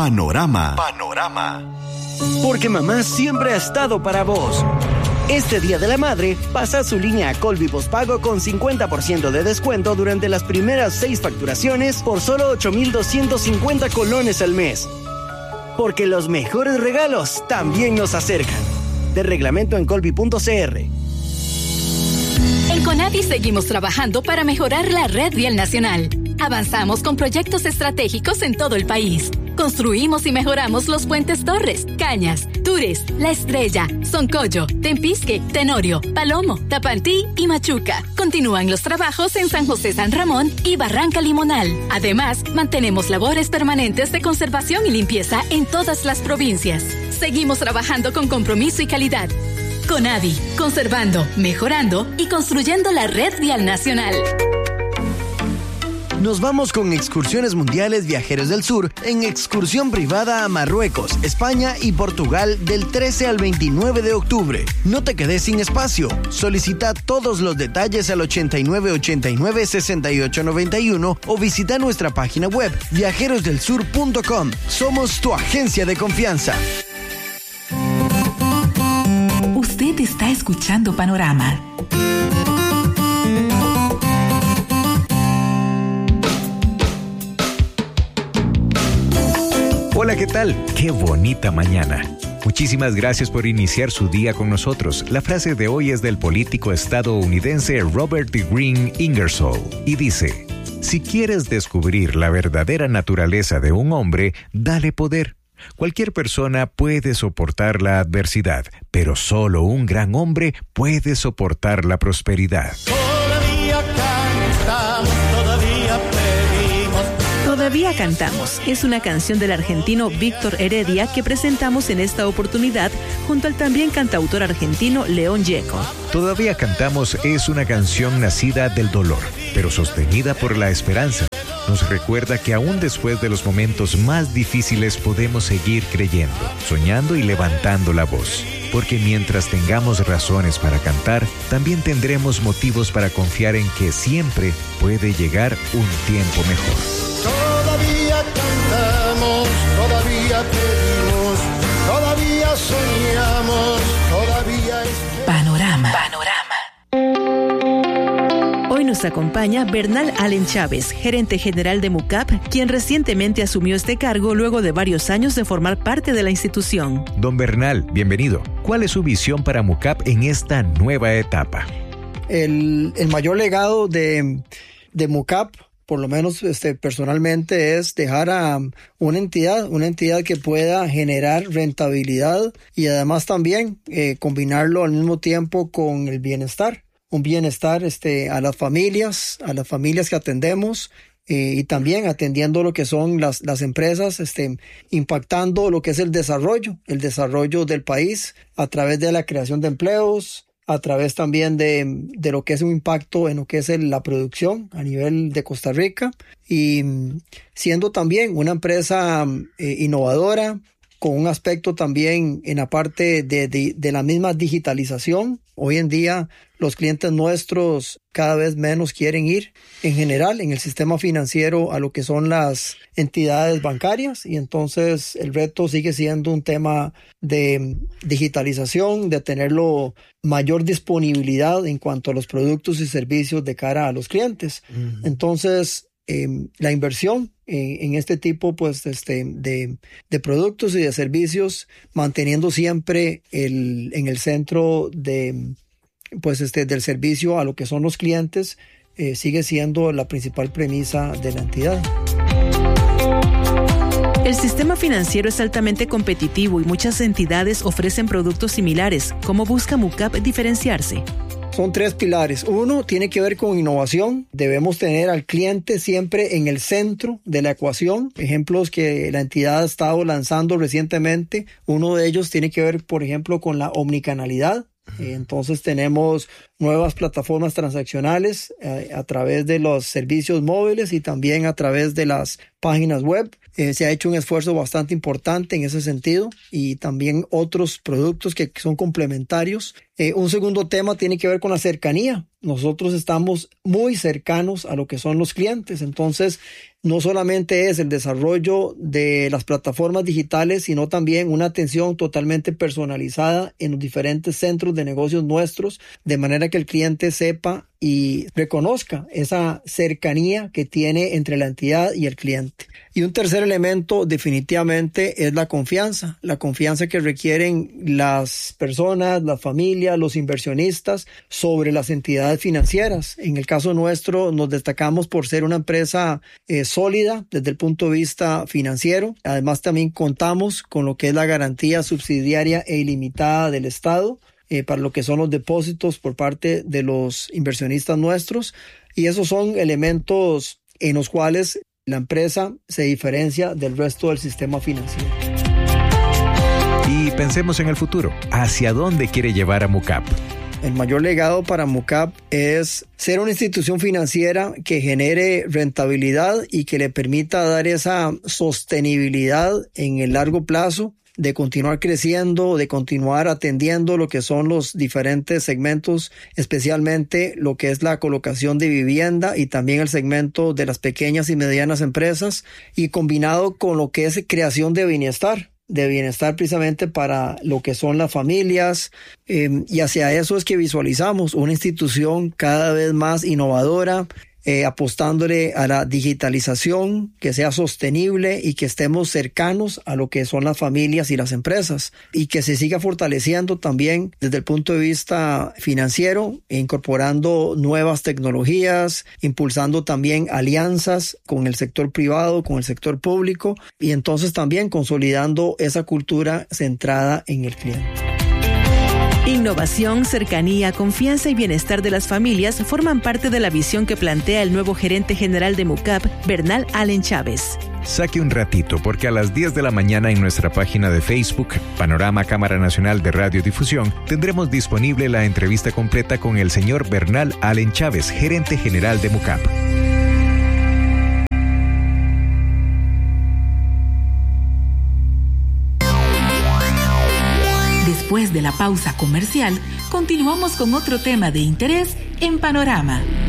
Panorama. Porque mamá siempre ha estado para vos. Este Día de la Madre, pasa su línea a Colby Postpago con 50% de descuento durante las primeras 6 facturaciones por solo 8,250 colones al mes. Porque los mejores regalos también nos acercan. De reglamento en colby.cr. En CONAVI seguimos trabajando para mejorar la red vial nacional. Avanzamos con proyectos estratégicos en todo el país. Construimos y mejoramos los puentes Torres, Cañas, Tures, La Estrella, Soncoyo, Tempisque, Tenorio, Palomo, Tapantí y Machuca. Continúan los trabajos en San José San Ramón y Barranca Limonal. Además, mantenemos labores permanentes de conservación y limpieza en todas las provincias. Seguimos trabajando con compromiso y calidad. CONAVI, conservando, mejorando y construyendo la red vial nacional. Nos vamos con Excursiones Mundiales Viajeros del Sur en excursión privada a Marruecos, España y Portugal del 13 al 29 de octubre. No te quedes sin espacio. Solicita todos los detalles al 8989-6891 o visita nuestra página web viajerosdelsur.com. Somos tu agencia de confianza. Usted está escuchando Panorama. Hola, ¿qué tal? ¡Qué bonita mañana! Muchísimas gracias por iniciar su día con nosotros. La frase de hoy es del político estadounidense Robert Greene Ingersoll y dice: si quieres descubrir la verdadera naturaleza de un hombre, dale poder. Cualquier persona puede soportar la adversidad, pero solo un gran hombre puede soportar la prosperidad. Todavía cantamos. Es una canción del argentino Víctor Heredia que presentamos en esta oportunidad junto al también cantautor argentino León Gieco. Todavía cantamos es una canción nacida del dolor, pero sostenida por la esperanza. Nos recuerda que aún después de los momentos más difíciles podemos seguir creyendo, soñando y levantando la voz. Porque mientras tengamos razones para cantar, también tendremos motivos para confiar en que siempre puede llegar un tiempo mejor. Todavía cantamos, todavía pedimos, todavía soñamos, todavía esperamos. Panorama. Hoy nos acompaña Bernal Allen Chávez, gerente general de MUCAP, quien recientemente asumió este cargo luego de varios años de formar parte de la institución. Don Bernal, bienvenido. ¿Cuál es su visión para MUCAP en esta nueva etapa? El mayor legado de MUCAP, por lo menos personalmente, es dejar a una entidad que pueda generar rentabilidad y además también combinarlo al mismo tiempo con el bienestar. Un bienestar a las familias que atendemos y también atendiendo lo que son las empresas, impactando lo que es el desarrollo del país a través de la creación de empleos, a través también de lo que es un impacto en lo que es la producción a nivel de Costa Rica y siendo también una empresa innovadora con un aspecto también en la parte de la misma digitalización. Hoy en día los clientes nuestros cada vez menos quieren ir en general en el sistema financiero a lo que son las entidades bancarias y entonces el reto sigue siendo un tema de digitalización, de tenerlo mayor disponibilidad en cuanto a los productos y servicios de cara a los clientes. Uh-huh. Entonces la inversión en este tipo de productos y de servicios, manteniendo siempre en el centro del servicio a lo que son los clientes, sigue siendo la principal premisa de la entidad. El sistema financiero es altamente competitivo y muchas entidades ofrecen productos similares. ¿Cómo busca MUCAP diferenciarse? Son 3 pilares. Uno tiene que ver con innovación. Debemos tener al cliente siempre en el centro de la ecuación. Ejemplos que la entidad ha estado lanzando recientemente. Uno de ellos tiene que ver, por ejemplo, con la omnicanalidad. Entonces tenemos nuevas plataformas transaccionales a través de los servicios móviles y también a través de las páginas web. Se ha hecho un esfuerzo bastante importante en ese sentido y también otros productos que son complementarios. Un segundo tema tiene que ver con la cercanía. Nosotros estamos muy cercanos a lo que son los clientes, entonces no solamente es el desarrollo de las plataformas digitales, sino también una atención totalmente personalizada en los diferentes centros de negocios nuestros, de manera que el cliente sepa y reconozca esa cercanía que tiene entre la entidad y el cliente. Y un tercer elemento definitivamente es la confianza que requieren las personas, las familias, los inversionistas sobre las entidades financieras. En el caso nuestro nos destacamos por ser una empresa sólida desde el punto de vista financiero. Además también contamos con lo que es la garantía subsidiaria e ilimitada del Estado para lo que son los depósitos por parte de los inversionistas nuestros, y esos son elementos en los cuales la empresa se diferencia del resto del sistema financiero. Y pensemos en el futuro. ¿Hacia dónde quiere llevar a MUCAP? El mayor legado para MUCAP es ser una institución financiera que genere rentabilidad y que le permita dar esa sostenibilidad en el largo plazo, de continuar creciendo, de continuar atendiendo lo que son los diferentes segmentos, especialmente lo que es la colocación de vivienda y también el segmento de las pequeñas y medianas empresas, y combinado con lo que es creación de bienestar precisamente para lo que son las familias, y hacia eso es que visualizamos una institución cada vez más innovadora, apostándole a la digitalización, que sea sostenible y que estemos cercanos a lo que son las familias y las empresas, y que se siga fortaleciendo también desde el punto de vista financiero, incorporando nuevas tecnologías, impulsando también alianzas con el sector privado, con el sector público, y entonces también consolidando esa cultura centrada en el cliente. Innovación, cercanía, confianza y bienestar de las familias forman parte de la visión que plantea el nuevo gerente general de MUCAP, Bernal Allen Chávez. Saque un ratito porque a las 10 de la mañana en nuestra página de Facebook, Panorama Cámara Nacional de Radiodifusión, tendremos disponible la entrevista completa con el señor Bernal Allen Chávez, gerente general de MUCAP. Después de la pausa comercial, continuamos con otro tema de interés en Panorama.